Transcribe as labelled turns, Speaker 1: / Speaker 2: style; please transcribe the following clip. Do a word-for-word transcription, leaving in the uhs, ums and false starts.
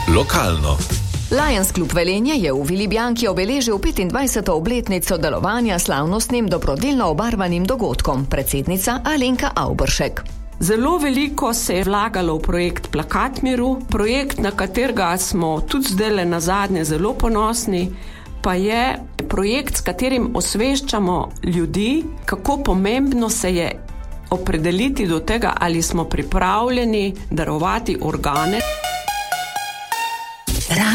Speaker 1: Lokalno.
Speaker 2: Lions Klub Velenje je v Vili Bianchi obeležil petindvajseto obletnico delovanja slavnostnim dobrodelno obarvanim dogodkom, predsednica Alenka Auberšek.
Speaker 3: Zelo veliko se je vlagalo v projekt Plakat miru, projekt, na katerega smo tudi zdajle nazadnje zelo ponosni, pa je projekt, s katerim osveščamo ljudi, kako pomembno se je opredeliti do tega, ali smo pripravljeni darovati organe.